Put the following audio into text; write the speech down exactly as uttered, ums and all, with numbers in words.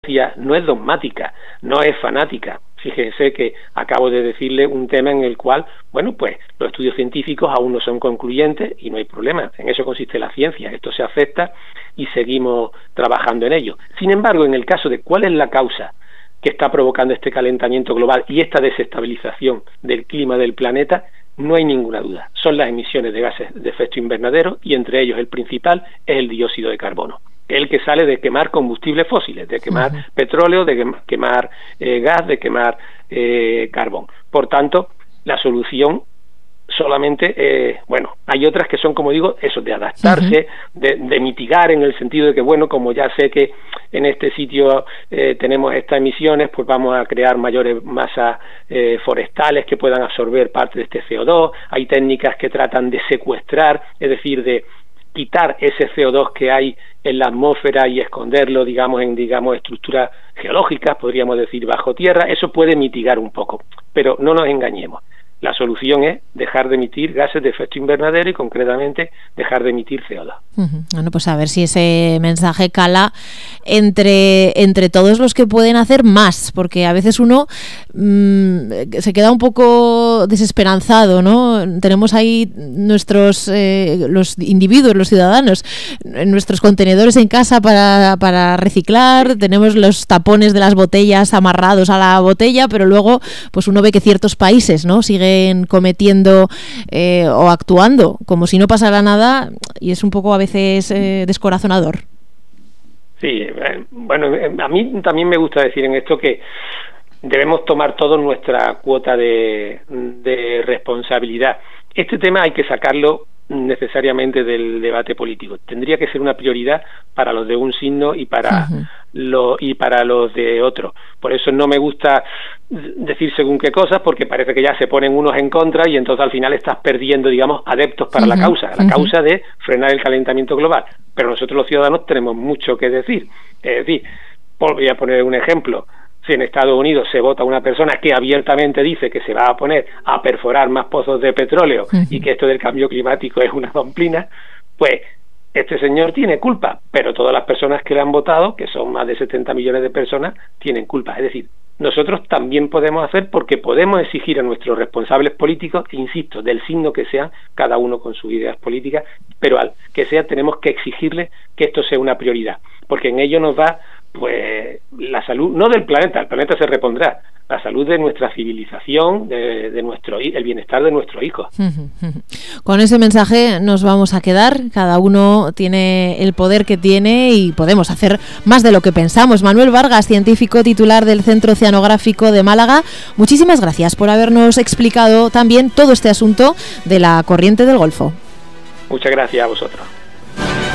no es dogmática, no es fanática. Fíjense que acabo de decirle un tema en el cual, bueno, pues los estudios científicos aún no son concluyentes y no hay problema. En eso consiste la ciencia. Esto se acepta y seguimos trabajando en ello. Sin embargo, en el caso de cuál es la causa que está provocando este calentamiento global y esta desestabilización del clima del planeta, no hay ninguna duda. Son las emisiones de gases de efecto invernadero y entre ellos el principal es el dióxido de carbono. El que sale de quemar combustibles fósiles, de quemar uh-huh. petróleo, de quemar eh, gas, de quemar eh, carbón. Por tanto, la solución solamente, eh, bueno, hay otras que son, como digo, eso, de adaptarse, uh-huh. de, de mitigar, en el sentido de que, bueno, como ya sé que en este sitio eh, tenemos estas emisiones, pues vamos a crear mayores masas eh, forestales que puedan absorber parte de este C O dos. Hay técnicas que tratan de secuestrar, es decir, de quitar ese C O dos que hay en la atmósfera y esconderlo, digamos, en digamos estructuras geológicas, podríamos decir, bajo tierra. Eso puede mitigar un poco, pero no nos engañemos. La solución es dejar de emitir gases de efecto invernadero y, concretamente, dejar de emitir C O dos. Uh-huh. Bueno, pues a ver si ese mensaje cala entre, entre todos los que pueden hacer más, porque a veces uno mmm, se queda un poco desesperanzado, ¿no? Tenemos ahí nuestros, eh, los individuos, los ciudadanos, nuestros contenedores en casa para, para reciclar, tenemos los tapones de las botellas amarrados a la botella, pero luego pues uno ve que ciertos países, ¿no?, siguen cometiendo eh, o actuando como si no pasara nada, y es un poco a veces eh, descorazonador. Sí, eh, bueno, a mí también me gusta decir en esto que debemos tomar todos nuestra cuota de, de responsabilidad. Este tema hay que sacarlo necesariamente del debate político. Tendría que ser una prioridad para los de un signo y para uh-huh. lo, y para los de otro. Por eso no me gusta decir según qué cosas, porque parece que ya se ponen unos en contra y entonces al final estás perdiendo, digamos, adeptos para uh-huh. la causa, la uh-huh. causa de frenar el calentamiento global. Pero nosotros los ciudadanos tenemos mucho que decir. Es decir, voy a poner un ejemplo. Si en Estados Unidos se vota una persona que abiertamente dice que se va a poner a perforar más pozos de petróleo uh-huh. y que esto del cambio climático es una domplina, pues este señor tiene culpa, pero todas las personas que le han votado, que son más de setenta millones de personas, tienen culpa. Es decir, nosotros también podemos hacer, porque podemos exigir a nuestros responsables políticos, insisto, del signo que sean, cada uno con sus ideas políticas, pero al que sea tenemos que exigirle que esto sea una prioridad, porque en ello nos va pues la salud, no del planeta, el planeta se repondrá, la salud de nuestra civilización, de, de nuestro el bienestar de nuestros hijos. Con ese mensaje nos vamos a quedar. Cada uno tiene el poder que tiene y podemos hacer más de lo que pensamos. Manuel Vargas, científico titular del Centro Oceanográfico de Málaga, muchísimas gracias por habernos explicado también todo este asunto de la corriente del Golfo. Muchas gracias a vosotros.